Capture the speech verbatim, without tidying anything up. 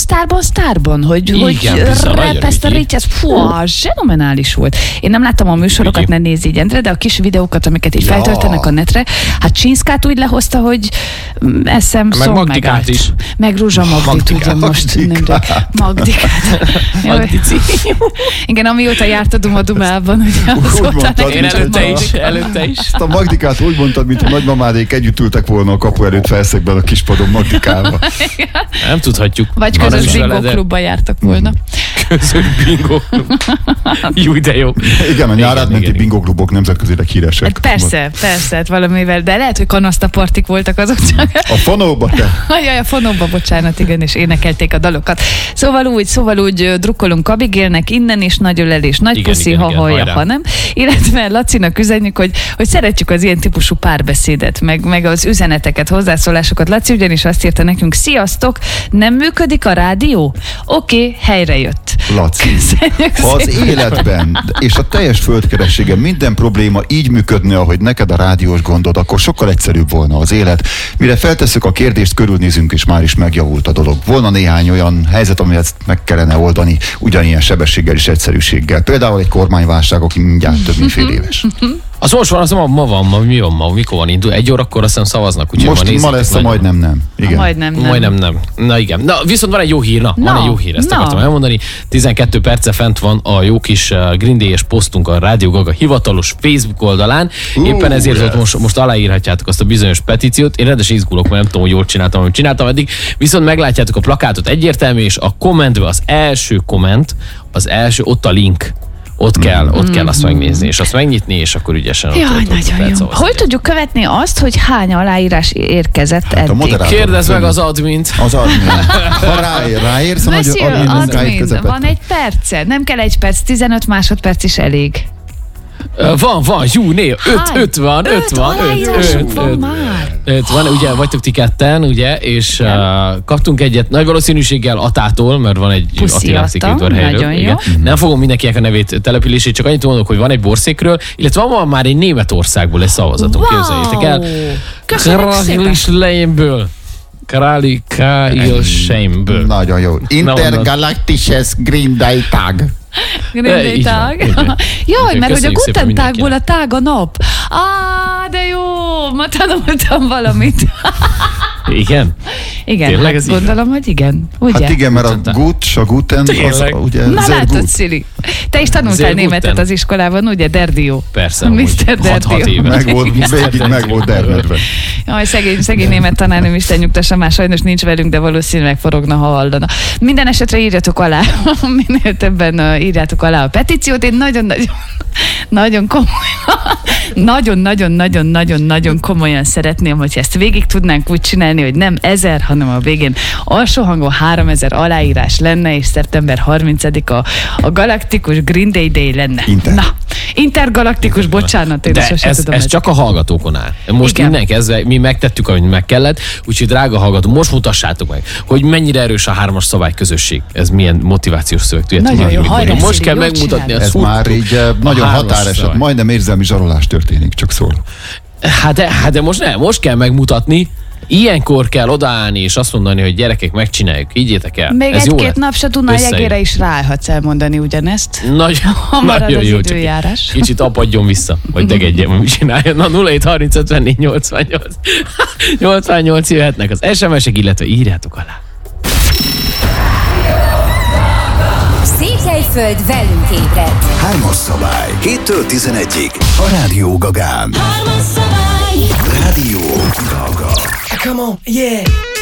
sztárban, sztárban, hogy, Igen, hogy rap ezt a Rich, ez fú, zsenomenális volt. Én nem láttam a műsorokat, Ügyi. ne nézz így, Endre, de a kis videókat, amiket így ja. feltöltenek a netre, hát Csinszkát úgy lehozta, hogy eszem meg szó Magdikát megállt. is. Meg Ruzsa Magdit, ugye most. Magdikát. Magdikát. Magdici. Igen, amióta járt a Duma Dumában, ugye az Úgy volt a mondtad, Én mint előtte hogy- is, előtte is. Ezt a Magdikát úgy mondtad, mintha nagymamádék együtt ültek volna a kapu előtt felszegben a kispadon Magdikával. Nem tudhatjuk. Vagy Van közös ez bingo vele, de klubba jártak volna. Közös bingo klub. Jó, de jó. Igen, a nyárádmenti igen, bingoklubok nemzetközileg híresek. Hát persze, persze, hát valamivel, de lehet, hogy kanasztapartik voltak azok csak. A fonóba te. Jaj, a fonóba, bocsánat, igen, és énekelték a dalokat. Szóval úgy, szóval úgy ö, drukkolunk Abigélnek innen is, nagy ölelés, nagy Igen, puszi, igen, ha igen, hallja, hajrá. ha nem. Illetve Lacinak üzenjük, hogy, hogy szeretjük az ilyen típusú párbeszédet, meg, meg az üzeneteket, hozzászólásokat. Laci ugyanis azt írta nekünk, sziasztok, nem működik a rádió? Oké, okay, helyre jött. Laci, Köszönjük ha az szépen. életben és a teljes földkerességen minden probléma így működne, ahogy neked a rádiós gondod, akkor sokkal egyszerűbb volna az élet. Mire feltesszük a kérdést, körülnézünk, és már is megjavult a dolog. Volna néhány olyan helyzet, amelyet meg kellene oldani ugyanilyen sebességgel és egyszerűséggel. Például egy kormányválság, aki mindjárt több mint fél éves. Az most van, az ma, ma van, ma, mi van ma, mikor van indul? Egy órakor azt hiszem szavaznak, úgyhogy Most ma nézzétek lesz a meg. majdnem nem. Igen. Majdnem nem. Majdnem nem. Na igen. Na, viszont van egy jó hír, na, Na, van egy jó hír, ezt na. akartam elmondani. tizenkét perce fent van a jó kis uh, Green Day-es posztunk a Rádió Gaga hivatalos Facebook oldalán. Éppen Uh, ezért yes. ott most, most aláírhatjátok azt a bizonyos petíciót. Én rendes izgulok, mert nem tudom, hogy jól csináltam, amit csináltam eddig. Viszont meglátjátok a plakátot egyértelmű, és a kommentbe az első komment, az első, ott a link. Ott kell, ott kell azt megnézni, és azt megnyitni, és akkor ügyesen ott- Jaj, ott- ott nagyon lehet jó. szavazni. Hogy tudjuk követni azt, hogy hány aláírás érkezett Hát a eddig? moderátor. Kérdezd meg az admint. Az admin. Ha ráér, ráérsz a nagy Monsieur admin munkáid admin, közepette. van egy perce, nem kell egy perc, tizenöt másodperc is elég. Ö, Van, van, jó, né, öt, Hány? öt van, öt Öt van, öt, aláírásunk öt, van öt, már. öt van, ugye vagytok ti ketten, ugye, és uh, kaptunk egyet nagy valószínűséggel Atától, mert van egy Puszi Attiláci Ata, Kétvarhelyről. nagyon jó. Igen. Nem fogom mindenkinek a nevét, települését, csak annyit mondok, hogy van egy Borszékről, illetve van már egy Németországból egy szavazatunk, képzeljétek el. Köszönöm szépen. Kralislejmből. Kralikáilsejmből. Nagyon jó. Intergalactisches Green Day tag. Green E, Day így van, tág. így van. Jaj, mert hogy a Köszönjük szépen Guten tágból a mindenkinek. tág a nap. Á, de jó, ma tanultam valamit. Igen? Igen, Tényleg hát ez így gondolom, hogy igen. Ugye? Hát igen, mert a Guten. gut, a guten, az Tényleg. ugye Na sehr látod, gut. Szili. Te is tanultál Sehr németet guten. az iskolában, ugye? Derdió. Persze, miszter amúgy hat- hat Derdió. éve. Meg volt, végig meg volt dermedve. Jaj, szegény, szegény német tanárnőm, Isten nyugtassa, már sajnos nincs velünk, de valószínűleg forogna, ha hallana. Minden esetre írjatok alá, minél többen uh, írjátok alá a petíciót. Én nagyon-nagyon nagyon komolyan, nagyon-nagyon-nagyon-nagyon-nagyon komolyan szeretném, hogy ezt végig tudnánk úgy csinálni, hogy nem ezer, hanem a végén alsó hangon háromezer aláírás lenne, és szeptember harmincadika a galaktikus Green Day Day lenne. Inter. Na, intergalaktikus, bocsánat, én De sosem ez, tudom. ez ezt. csak a hallgatókon áll. Most Igen. innen kezdve mi megtettük, amit meg kellett, úgyhogy drága hallgató, most mutassátok meg, hogy mennyire erős a hármas szabály közösség. Ez milyen motivációs szöveg. Tudjátok, Nagyon már, jó, hogy hajrá, most Szili, kell jól megmutatni csinálod. a Ez szurkot. már így eh, nagyon A hármas határeset, szabály. majdnem érzelmi zsarolás történik, csak szól. Hát de, hát de most nem, most kell megmutatni. Ilyenkor kell odaállni és azt mondani, hogy gyerekek, megcsináljuk, higgyétek el. Még Ez jó egy-két lesz. nap se tudna Összejön. jegére is ráállhatsz elmondani ugyanezt. Nagy, Ha marad nagyon az jó, csak időjárás. kicsit apadjon vissza, vagy degedjen, hogy mit csináljon. Na nulla hét harminc ötvennégy nyolcvannyolc nyolcvannyolc jöhetnek az es em es-ek, illetve írjátok alá. Székelyföld velünk ébred. Hármas szabály. héttől tizenegyig a Rádió Gagán. Hármas szabály. Rádió Gaga. Come on, yeah.